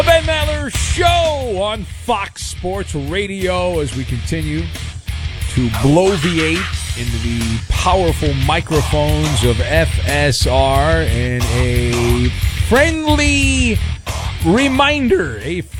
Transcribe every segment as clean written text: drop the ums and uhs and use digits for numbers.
Ben Maller Show on Fox Sports Radio as we continue to bloviate into the powerful microphones of FSR, and a friendly reminder,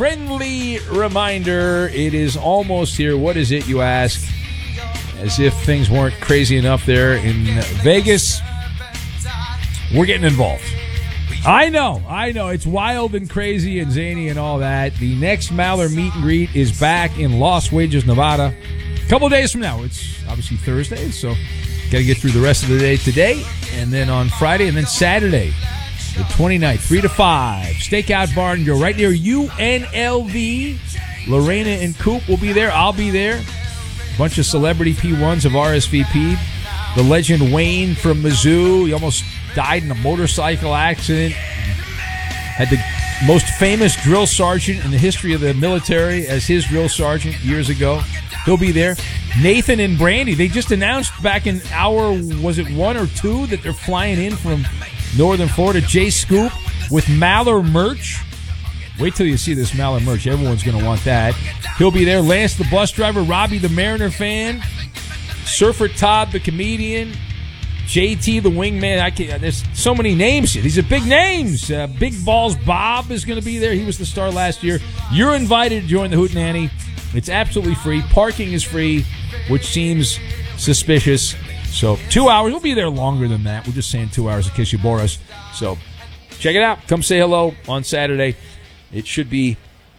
it is almost here. What is it, you ask? As if things weren't crazy enough there in Vegas, we're getting involved. I know. It's wild and crazy and zany and all that. The next Maller meet and greet is back in Las Vegas, Nevada. A couple of days from now. It's obviously Thursday, so got to get through the rest of the day today, and then on Friday, and then Saturday, the 29th, 3 to 5. Stakeout Bar and Grill right near UNLV. Lorena and Coop will be there. I'll be there. A bunch of celebrity P1s have RSVP'd. The legend Wayne from Mizzou. He almost died in a motorcycle accident. Had the most famous drill sergeant in the history of the military as his drill sergeant years ago. He'll be there. Nathan and Brandy, they just announced back in hour, was it 1 or 2, that they're flying in from Northern Florida. Jay Scoop with Maller merch. Wait till you see this Maller merch. Everyone's going to want that. He'll be there. Lance the bus driver, Robbie the Mariner fan, Surfer Todd the comedian, JT the wingman. There's so many names here. These are big names. Big Balls Bob is going to be there. He was the star last year. You're invited to join the Hootenanny. It's absolutely free. Parking is free, which seems suspicious. So 2 hours. We'll be there longer than that. We're just saying 2 hours in case you bore us. So check it out. Come say hello on Saturday. It should be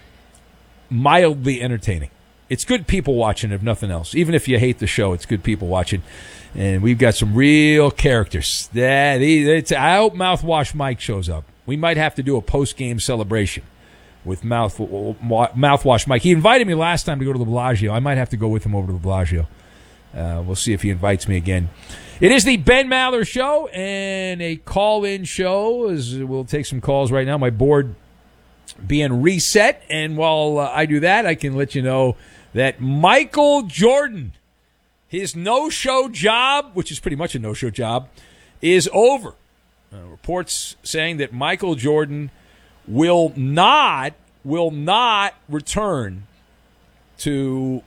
mildly entertaining. It's good people watching, if nothing else. Even if you hate the show, it's good people watching. And we've got some real characters. I hope Mouthwash Mike shows up. We might have to do a post-game celebration with Mouthwash Mike. He invited me last time to go to the Bellagio. I might have to go with him over to the Bellagio. We'll see if he invites me again. It is the Ben Maller Show and a call-in show. We'll take some calls right now. My board being reset. And while I do that, I can let you know that Michael Jordan, his no-show job, which is pretty much a no-show job, is over. Reports saying that Michael Jordan will not return to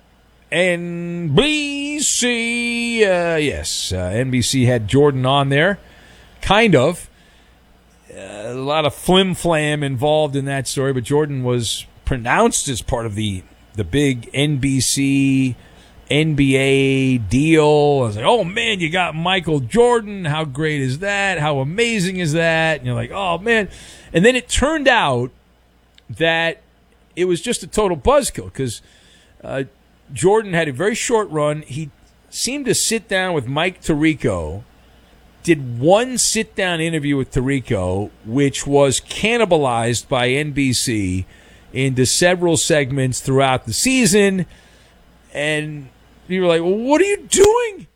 NBC. NBC had Jordan on there, kind of. A lot of flim-flam involved in that story, but Jordan was pronounced as part of the big NBC NBA deal. I was like, oh, man, you got Michael Jordan. How great is that? How amazing is that? And you're like, oh, man. And then it turned out that it was just a total buzzkill because Jordan had a very short run. He seemed to sit down with Mike Tirico, did one sit-down interview with Tirico, which was cannibalized by NBC into several segments throughout the season. And you were like, well, what are you doing?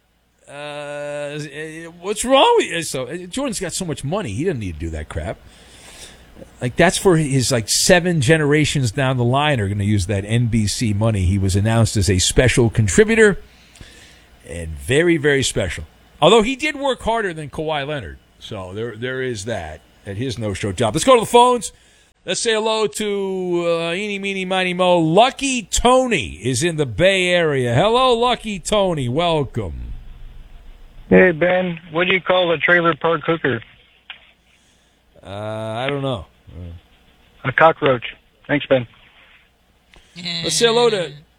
What's wrong with you? So Jordan's got so much money, he doesn't need to do that crap. Like, that's for his, 7 generations down the line are going to use that NBC money. He was announced as a special contributor, and very, very special. Although he did work harder than Kawhi Leonard. So there is that at his no-show job. Let's go to the phones. Let's say hello to eeny, meeny, miny, mo. Lucky Tony is in the Bay Area. Hello, Lucky Tony. Welcome. Hey, Ben. What do you call a trailer park hooker? I don't know. A cockroach. Thanks, Ben. Let's say hello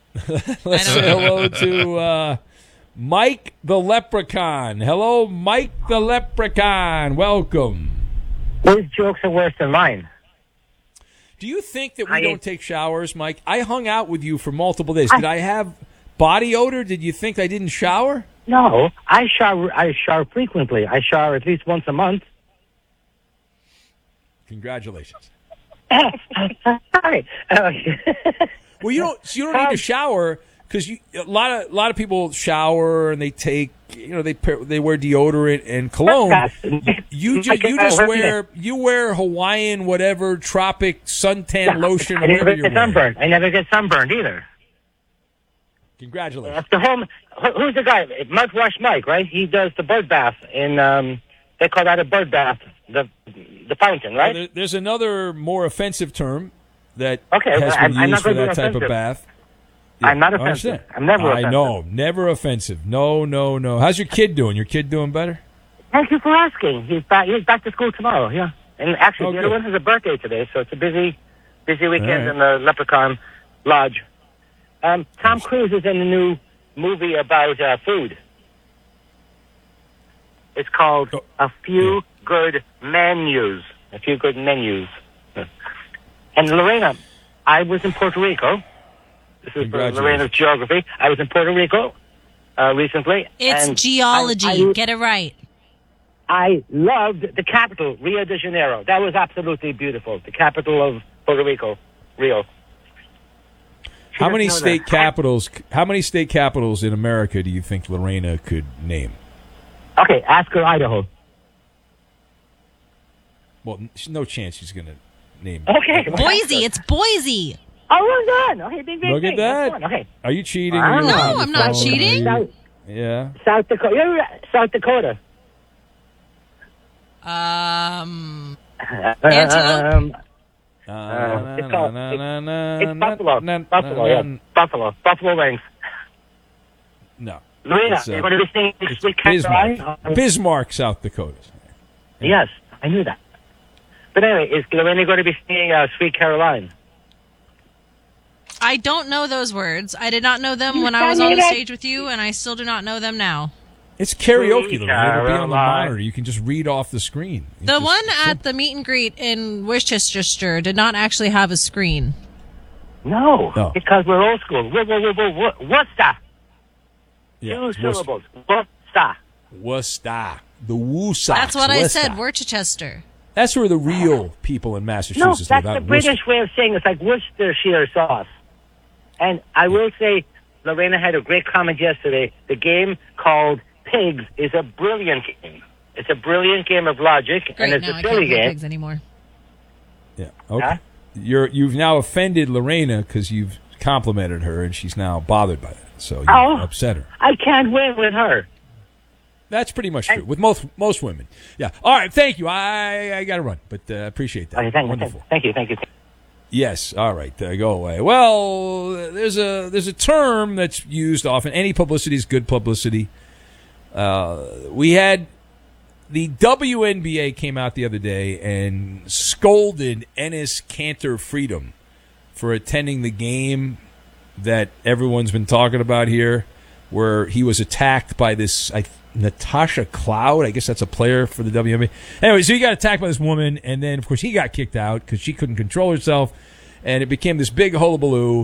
to Mike the Leprechaun. Hello, Mike the Leprechaun. Welcome. Whose jokes are worse than mine? Do you think that we don't take showers, Mike? I hung out with you for multiple days. Did I have body odor? Did you think I didn't shower? No, I shower frequently. I shower at least once a month. Congratulations. Sorry. Well, you don't need to shower because a lot of people shower and they take they wear deodorant and cologne. You wear Hawaiian whatever tropic suntan lotion. I never get sunburned. I never get sunburned either. Congratulations. Who's the guy? Mouthwash Mike, right? He does the bird bath in. They call that a bird bath. The fountain, right? Well, there's another more offensive term. that Okay, has well, been I'm used not for gonna that be type of offensive. bath. I'm not I offensive. understand. I'm never I offensive. know, never offensive. No. How's your kid doing? Your kid doing better? Thank you for asking. He's back to school tomorrow, yeah. And actually, Oh, the other good. one has a birthday today, so it's a busy weekend All right. in the Leprechaun Lodge. Tom Cruise is in a new movie about food. It's called Oh, A Few Good Menus. A Few Good Menus. And Lorena, I was in Puerto Rico. This is for Congratulations. Lorena's geography. I was in Puerto Rico recently. It's and geology. Get it right. I loved the capital, Rio de Janeiro. That was absolutely beautiful. The capital of Puerto Rico, Rio. How many doesn't know state that. capitals? How many state capitals in America do you think Lorena could name? Okay, ask her Idaho. Well, no chance she's going to name. Okay. well, ask Boise. her. It's Boise. Oh, well done. Okay, bing, bing, Look at bing. That's that. fun. Okay. Are you cheating? No, Are you on I'm your not phone? cheating. Are you- Yeah. South Dakota. You're South Dakota. Antelope? It's called- It's Buffalo. Buffalo, yeah. Buffalo. Buffalo wings. No. Lorena, It's, you're going to be staying It's this week, Bismarck. Caroline? Bismarck, South Dakota. Yes, I knew that. But anyway, is Lorena going to be staying Sweet Caroline? I don't know those words. I did not know them when I was tell on me the that- stage with you, and I still do not know them now. It's karaoke, Sweet Lorena. It'll be on the Caroline. monitor. You can just read off the screen. It's The just one at simple. the meet and greet in Worcestershire did not actually have a screen. No, No. because we're old school. Worcester. Yeah, Two it's syllables. Worcester. Worcester. The Woo Sox. That's what I Worcester. said, Worcester. That's where the real people in No, Massachusetts that's live. the out in British way of saying it's like Worcestershire sauce. And I will say, Lorena had a great comment yesterday. The game called Pigs is a brilliant game. It's a brilliant game of logic, Great, and it's now a I silly can't play game. pigs anymore. Yeah. Okay. Huh? You've now offended Lorena because you've complimented her, and she's now bothered by that. So you Oh. upset her. I can't win with her. That's pretty much true with most women. Yeah. All right. Thank you. I got to run, but I appreciate that. Okay, thank you. Wonderful. Thank you. Yes. All right. Go away. Well, there's a term that's used often. Any publicity is good publicity. We had the WNBA came out the other day and scolded Enes Kanter Freedom for attending the game that everyone's been talking about here, where he was attacked by this Natasha Cloud. I guess that's a player for the WNBA. Anyway, so he got attacked by this woman, and then, of course, he got kicked out because she couldn't control herself, and it became this big hullabaloo.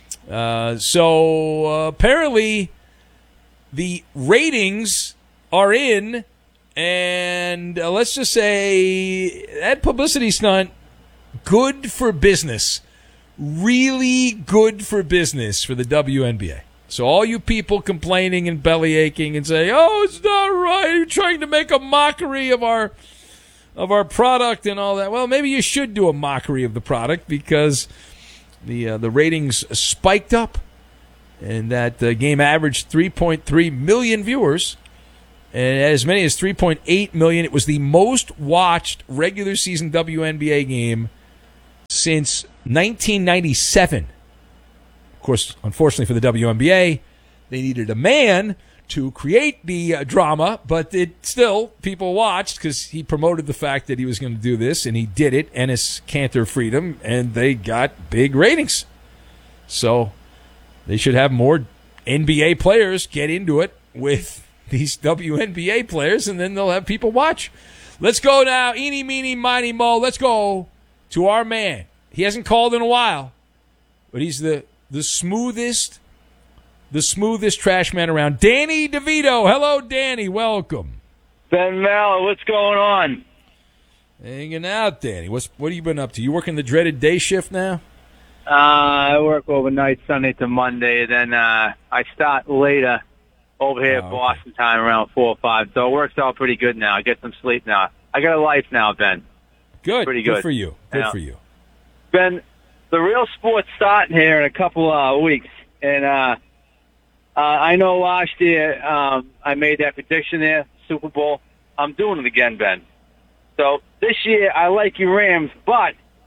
So apparently the ratings are in, and let's just say that publicity stunt, good for business. Really good for business for the WNBA. So all you people complaining and belly aching and say, "Oh, it's not right. You're trying to make a mockery of our product and all that." Well, maybe you should do a mockery of the product because the ratings spiked up, and that game averaged 3.3 million viewers, and as many as 3.8 million. It was the most watched regular season WNBA game since 1997. Of course, unfortunately for the WNBA, they needed a man to create the drama, but people watched because he promoted the fact that he was going to do this, and he did it, Enes Kanter Freedom, and they got big ratings. So they should have more NBA players get into it with these WNBA players, and then they'll have people watch. Let's go now, eeny, meeny, miny, mo. Let's go to our man. He hasn't called in a while, but he's the smoothest trash man around. Danny DeVito. Hello, Danny. Welcome. Ben Mallet, what's going on? Hanging out, Danny. What have you been up to? You working the dreaded day shift now? I work overnight, Sunday to Monday. Then I start later over here at okay. Boston time around 4 or 5. So it works out pretty good now. I get some sleep now. I got a life now, Ben. Good. Pretty Good good. for you. Good Yeah. for you. Ben, the real sport's starting here in a couple of weeks. And I know last year I made that prediction there, Super Bowl. I'm doing it again, Ben. So this year I like your Rams, but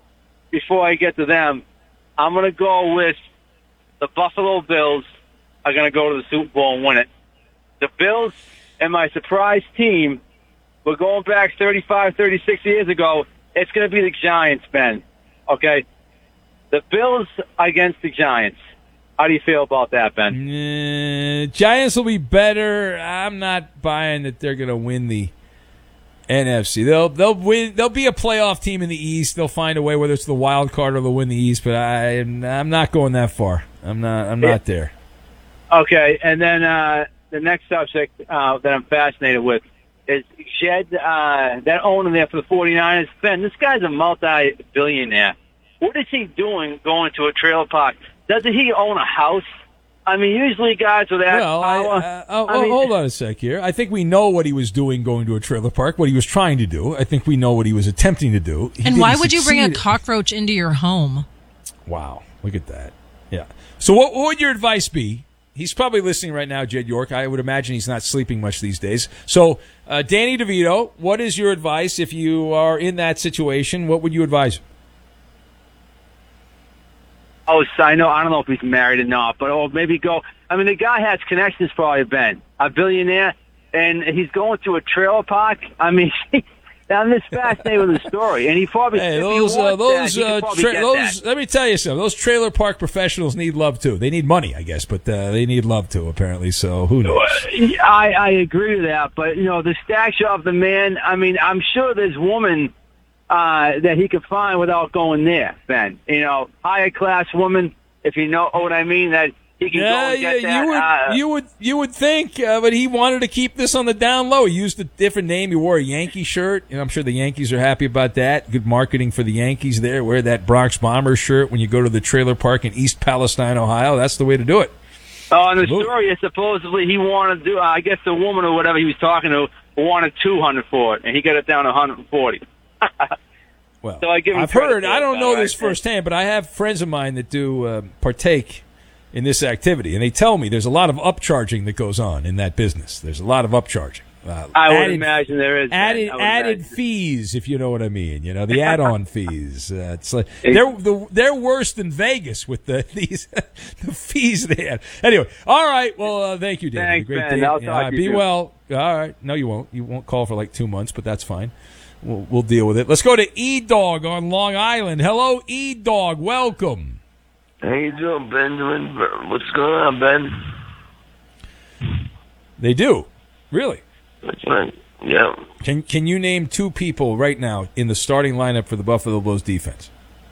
before I get to them, I'm going to go with the Buffalo Bills are going to go to the Super Bowl and win it. The Bills and my surprise team, we're going back 35, 36 years ago. It's going to be the Giants, Ben. Okay? The Bills against the Giants. How do you feel about that, Ben? Giants will be better. I'm not buying that they're going to win the NFC. They'll win. They'll be a playoff team in the East. They'll find a way, whether it's the wild card or they'll win the East. But I'm not going that far. I'm not there. Okay, and then the next subject that I'm fascinated with is Jed, that owner there for the 49ers. Ben, this guy's a multi-billionaire. What is he doing going to a trailer park? Doesn't he own a house? I mean, usually guys with that power... hold on a sec here. I think we know what he was doing going to a trailer park, what he was trying to do. I think we know what he was attempting to do. And why would you bring a cockroach into your home? Wow, look at that. Yeah. So what would your advice be? He's probably listening right now, Jed York. I would imagine he's not sleeping much these days. So, Danny DeVito, what is your advice if you are in that situation? What would you advise? Oh, so I don't know if he's married or not, but maybe go. I mean, the guy has connections, probably, Ben, a billionaire, and he's going to a trailer park. I mean, I'm just fascinated with the story, and he probably. Hey, let me tell you something. Those trailer park professionals need love too. They need money, I guess, but they need love too, apparently. So who knows? I agree with that, but the stature of the man. I mean, I'm sure there's woman that he could find without going there, Ben. Higher class woman, if you know what I mean. That he can go and get that. You would think, but he wanted to keep this on the down low. He used a different name. He wore a Yankee shirt, and I'm sure the Yankees are happy about that. Good marketing for the Yankees there. Wear that Bronx Bombers shirt when you go to the trailer park in East Palestine, Ohio. That's the way to do it. Oh, and the story is supposedly he wanted to do. I guess the woman or whatever he was talking to wanted $200 for it, and he got it down to $140. Well, so I've heard. I don't know this firsthand, but I have friends of mine that do partake in this activity, and they tell me there's a lot of upcharging that goes on in that business. There's a lot of upcharging. I would imagine there is added fees, if you know what I mean. The add-on fees. It's like they're worse than Vegas with the fees they have. Anyway, all right. Well, thank you, David. Thanks, Ben. I'll talk to you. Be well. All right. No, you won't. You won't call for like 2 months, but that's fine. We'll deal with it. Let's go to E-Dog on Long Island. Hello, E-Dog. Welcome. How you doing, Benjamin? What's going on, Ben? They do. Really? That's right. Yeah. Can you name two people right now in the starting lineup for the Buffalo Bills defense?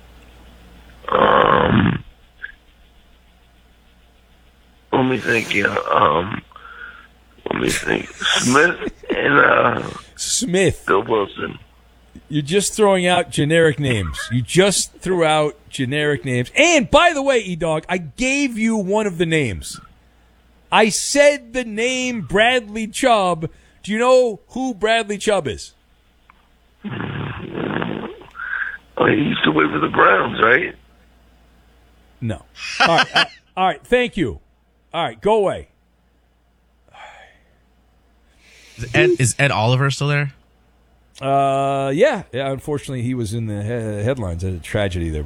Let me think. Let me think. Smith and Smith. Bill Wilson. You're just throwing out generic names. You just threw out generic names. And, by the way, E-Dog, I gave you one of the names. I said the name Bradley Chubb. Do you know who Bradley Chubb is? Oh, he used to wait for the Browns, right? No. All right. All right. Thank you. All right. Go away. Is Ed Oliver still there? Yeah. Unfortunately, he was in the headlines. A tragedy there.